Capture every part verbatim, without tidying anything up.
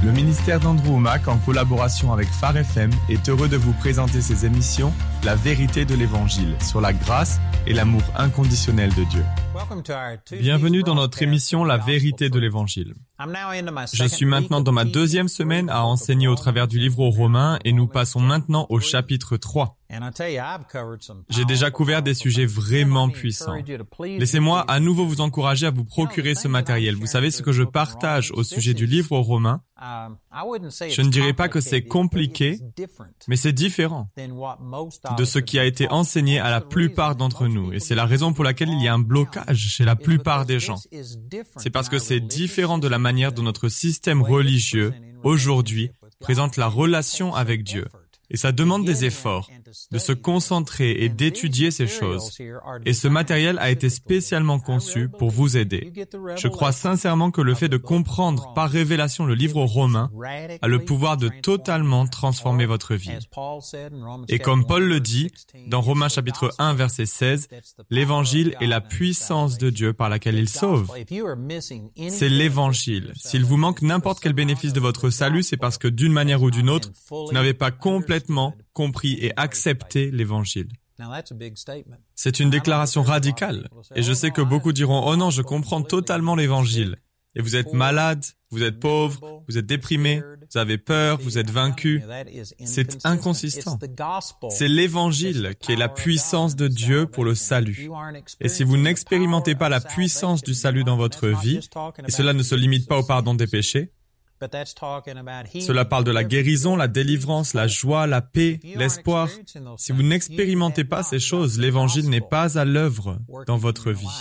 Le ministère d'Andrew Wommack, en collaboration avec Phare F M, est heureux de vous présenter ses émissions « La vérité de l'Évangile » sur la grâce et l'amour inconditionnel de Dieu. Bienvenue dans notre émission « La vérité de l'Évangile ». Je suis maintenant dans ma deuxième semaine à enseigner au travers du livre aux Romains et nous passons maintenant au chapitre trois. J'ai déjà couvert des sujets vraiment puissants. Laissez-moi à nouveau vous encourager à vous procurer ce matériel. Vous savez ce que je partage au sujet du livre aux Romains? Je ne dirais pas que c'est compliqué, mais c'est différent de ce qui a été enseigné à la plupart d'entre nous. Et c'est la raison pour laquelle il y a un blocage chez la plupart des gens. C'est parce que c'est différent de la manière dont notre système religieux, aujourd'hui, présente la relation avec Dieu. Et ça demande des efforts, de se concentrer et d'étudier ces choses. Et ce matériel a été spécialement conçu pour vous aider. Je crois sincèrement que le fait de comprendre par révélation le livre aux Romains a le pouvoir de totalement transformer votre vie. Et comme Paul le dit, dans Romains chapitre un, verset seize, l'Évangile est la puissance de Dieu par laquelle il sauve. C'est l'Évangile. S'il vous manque n'importe quel bénéfice de votre salut, c'est parce que d'une manière ou d'une autre, vous n'avez pas complètement compris et accepté l'Évangile. C'est une déclaration radicale. Et je sais que beaucoup diront « Oh non, je comprends totalement l'Évangile. » Et vous êtes malade, vous êtes pauvre, vous êtes déprimé, vous avez peur, vous êtes vaincu. C'est inconsistant. C'est l'Évangile qui est la puissance de Dieu pour le salut. Et si vous n'expérimentez pas la puissance du salut dans votre vie, et cela ne se limite pas au pardon des péchés, cela parle de la guérison, la délivrance, la joie, la paix, l'espoir. Si vous n'expérimentez pas ces choses, l'Évangile n'est pas à l'œuvre dans votre vie.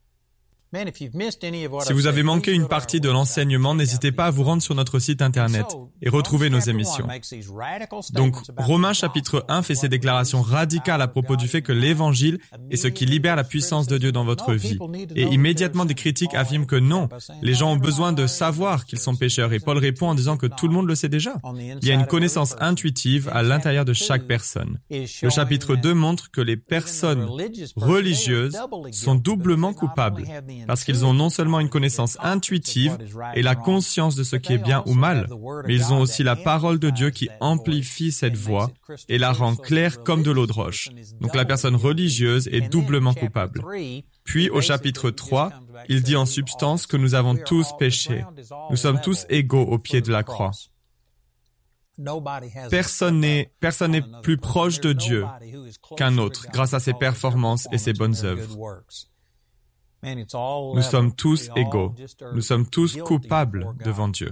Si vous avez manqué une partie de l'enseignement, n'hésitez pas à vous rendre sur notre site Internet et retrouver nos émissions. Donc, Romains chapitre un fait ces déclarations radicales à propos du fait que l'Évangile est ce qui libère la puissance de Dieu dans votre vie. Et immédiatement, des critiques affirment que non, les gens ont besoin de savoir qu'ils sont pécheurs. Et Paul répond en disant que tout le monde le sait déjà. Il y a une connaissance intuitive à l'intérieur de chaque personne. Le chapitre deux montre que les personnes religieuses sont doublement coupables, parce qu'ils ont non seulement une connaissance intuitive et la conscience de ce qui est bien ou mal, mais ils ont aussi la parole de Dieu qui amplifie cette voix et la rend claire comme de l'eau de roche. Donc la personne religieuse est doublement coupable. Puis au chapitre trois, il dit en substance que nous avons tous péché. Nous sommes tous égaux au pied de la croix. Personne n'est, personne n'est plus proche de Dieu qu'un autre grâce à ses performances et ses bonnes œuvres. Nous sommes tous égaux. Nous sommes tous coupables devant Dieu.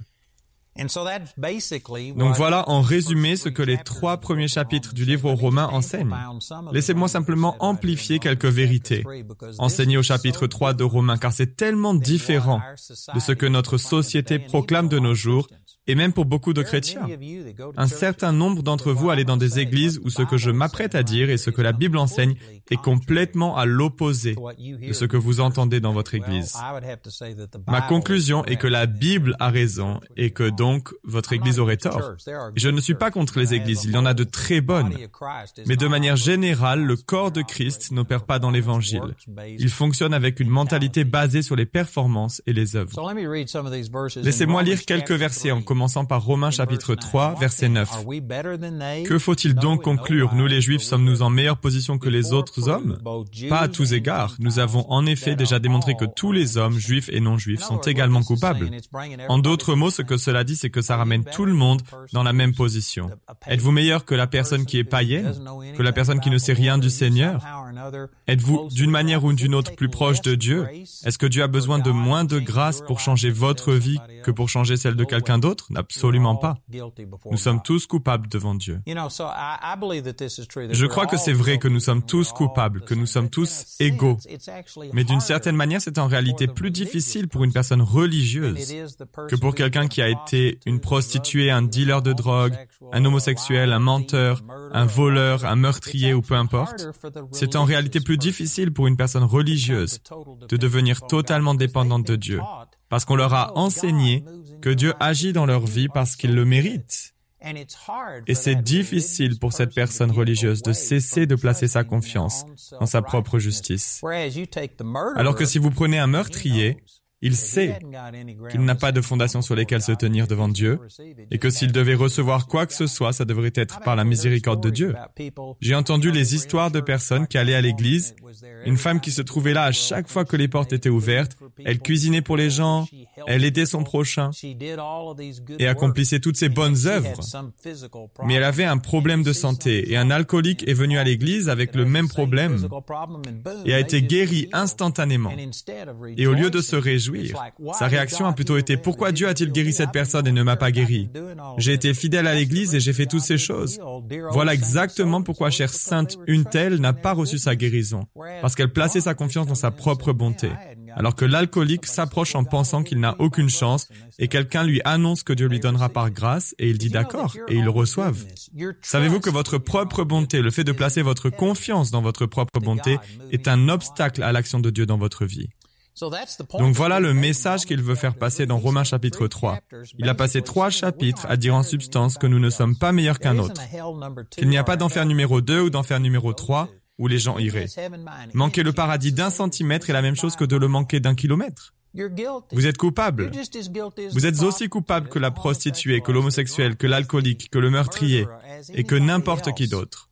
Donc voilà en résumé ce que les trois premiers chapitres du livre aux Romains enseignent. Laissez-moi simplement amplifier quelques vérités enseignées au chapitre trois de Romains, car c'est tellement différent de ce que notre société proclame de nos jours, et même pour beaucoup de chrétiens. Un certain nombre d'entre vous allez dans des églises où ce que je m'apprête à dire et ce que la Bible enseigne est complètement à l'opposé de ce que vous entendez dans votre église. Ma conclusion est que la Bible a raison et que donc votre église aurait tort. Je ne suis pas contre les églises, il y en a de très bonnes. Mais de manière générale, le corps de Christ n'opère pas dans l'Évangile. Il fonctionne avec une mentalité basée sur les performances et les œuvres. Laissez-moi lire quelques versets en commençant par Romains chapitre trois, verset neuf. Que faut-il donc conclure? Nous les Juifs sommes-nous en meilleure position que les autres hommes? Pas à tous égards. Nous avons en effet déjà démontré que tous les hommes, juifs et non-juifs, sont également coupables. En d'autres mots, ce que cela dit, c'est que ça ramène tout le monde dans la même position. Êtes-vous meilleur que la personne qui est païenne? Que la personne qui ne sait rien du Seigneur? Êtes-vous d'une manière ou d'une autre plus proche de Dieu? Est-ce que Dieu a besoin de moins de grâce pour changer votre vie que pour changer celle de quelqu'un d'autre? Absolument pas. Nous sommes tous coupables devant Dieu. Je crois que c'est vrai que nous sommes tous coupables, que nous sommes tous égaux. Mais d'une certaine manière, c'est en réalité plus difficile pour une personne religieuse que pour quelqu'un qui a été une prostituée, un dealer de drogue, un homosexuel, un menteur, un voleur, un meurtrier ou peu importe. C'est en réalité plus difficile pour une personne religieuse de devenir totalement dépendante de Dieu, parce qu'on leur a enseigné que Dieu agit dans leur vie parce qu'ils le méritent. Et c'est difficile pour cette personne religieuse de cesser de placer sa confiance dans sa propre justice. Alors que si vous prenez un meurtrier, Il sait qu'il n'a pas de fondation sur lesquelles se tenir devant Dieu et que s'il devait recevoir quoi que ce soit, ça devrait être par la miséricorde de Dieu. J'ai entendu les histoires de personnes qui allaient à l'église, une femme qui se trouvait là à chaque fois que les portes étaient ouvertes, elle cuisinait pour les gens, elle aidait son prochain et accomplissait toutes ces bonnes œuvres. Mais elle avait un problème de santé et un alcoolique est venu à l'église avec le même problème et a été guéri instantanément. Et au lieu de se réjouir, sa réaction a plutôt été « Pourquoi Dieu a-t-il guéri cette personne et ne m'a pas guéri? J'ai été fidèle à l'église et j'ai fait toutes ces choses. » Voilà exactement pourquoi chère sainte une telle n'a pas reçu sa guérison, parce qu'elle plaçait sa confiance dans sa propre bonté. Alors que l'alcoolique s'approche en pensant qu'il n'a aucune chance et quelqu'un lui annonce que Dieu lui donnera par grâce et il dit d'accord et ils le reçoivent. Savez-vous que votre propre bonté, le fait de placer votre confiance dans votre propre bonté est un obstacle à l'action de Dieu dans votre vie? Donc voilà le message qu'il veut faire passer dans Romains chapitre trois. Il a passé trois chapitres à dire en substance que nous ne sommes pas meilleurs qu'un autre, qu'il n'y a pas d'enfer numéro deux ou d'enfer numéro trois, où les gens iraient. Manquer le paradis d'un centimètre est la même chose que de le manquer d'un kilomètre. Vous êtes coupable. Vous êtes aussi coupable que la prostituée, que l'homosexuel, que l'alcoolique, que le meurtrier et que n'importe qui d'autre.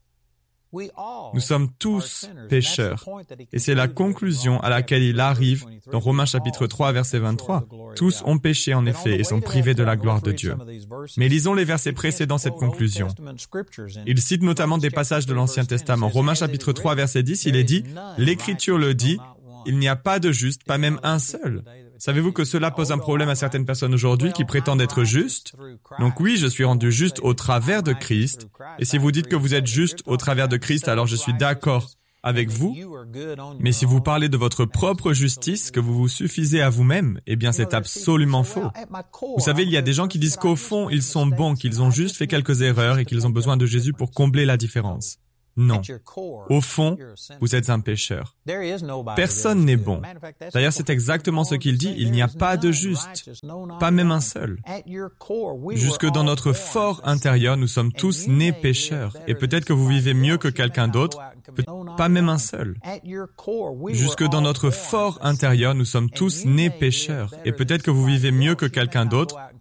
Nous sommes tous pécheurs. Et c'est la conclusion à laquelle il arrive dans Romains chapitre trois, verset vingt-trois. Tous ont péché en effet et sont privés de la gloire de Dieu. Mais lisons les versets précédant cette conclusion. Il cite notamment des passages de l'Ancien Testament. Romains chapitre trois, verset dix, il est dit « L'Écriture le dit, il n'y a pas de juste, pas même un seul. » Savez-vous que cela pose un problème à certaines personnes aujourd'hui qui prétendent être justes? Donc oui, je suis rendu juste au travers de Christ. Et si vous dites que vous êtes juste au travers de Christ, alors je suis d'accord avec vous. Mais si vous parlez de votre propre justice, que vous vous suffisez à vous-même, eh bien c'est absolument faux. Vous savez, il y a des gens qui disent qu'au fond, ils sont bons, qu'ils ont juste fait quelques erreurs et qu'ils ont besoin de Jésus pour combler la différence. Non. Au fond, vous êtes un pécheur. Personne n'est bon. D'ailleurs, c'est exactement ce qu'il dit. Il n'y a pas de juste, pas même un seul. Jusque dans notre fort intérieur, nous sommes tous nés pécheurs. Et peut-être que vous vivez mieux que quelqu'un d'autre, pas même un seul. Jusque dans notre fort intérieur, nous sommes tous nés pécheurs. Et peut-être que vous vivez mieux que quelqu'un d'autre,